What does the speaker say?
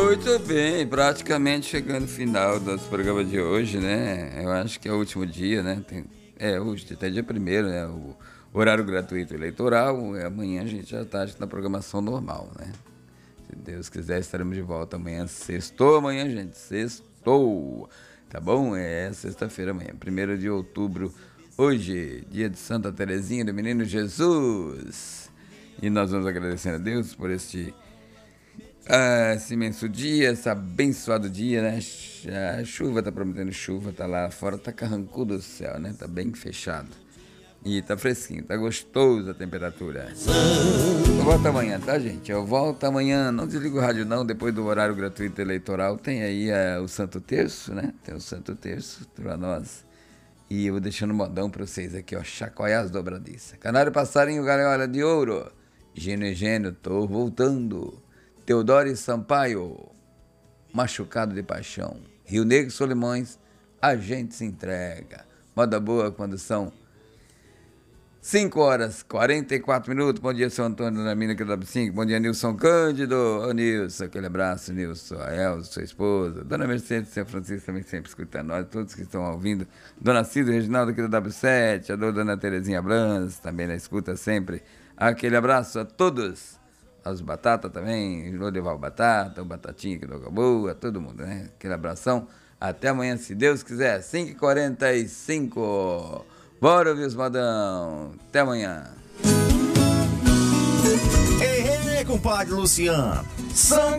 Muito bem, praticamente chegando no final do nosso programa de hoje, né? Eu acho que é o último dia, né? Hoje, até dia 1º, né? O horário gratuito eleitoral. E amanhã a gente já está na programação normal, né? Se Deus quiser, estaremos de volta amanhã. Sextou amanhã, gente. Sextou. Tá bom? É sexta-feira amanhã, 1º de outubro. Hoje, dia de Santa Terezinha do Menino Jesus. E nós vamos agradecendo a Deus por esse imenso dia, esse abençoado dia, né? A chuva tá prometendo chuva, tá lá fora, tá carrancudo o céu, né? Tá bem fechado. E tá fresquinho, tá gostoso a temperatura. Eu volto amanhã, tá, gente? Eu volto amanhã. Não desliga o rádio, não. Depois do horário gratuito eleitoral, tem aí o Santo Terço, né? Tem o Santo Terço pra nós. E eu vou deixando um modão pra vocês aqui, ó. Chacoalhar as dobradiças. Canário, passarinho, gaiola de ouro. Gênio e gênio, tô voltando. Teodoro Sampaio, machucado de paixão. Rio Negro, Solimões, a gente se entrega. Moda boa quando são 5h44. Bom dia, seu Antônio da Mina, que é 5. Bom dia, Nilson Cândido. Ô, Nilson, aquele abraço, Nilson. A Elza, sua esposa. Dona Mercedes, seu Francisco, também sempre escutando nós. Todos que estão ouvindo. Dona Cida, Reginaldo, aqui da W7. A Dona Terezinha Brans, também na escuta sempre. Aquele abraço a todos. As Batata também, Lorival Batata, o Batatinha que não acabou, a todo mundo, né? Aquele abração. Até amanhã, se Deus quiser, 5h45. Bora ouvir os modão. Até amanhã. Ei, compadre Luciano. São